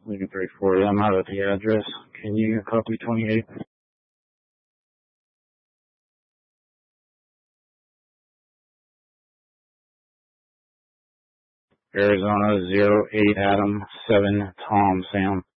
Lincoln 340. I'm out of the address. Can you copy 28? Arizona 08 Adam 7 Tom Sam.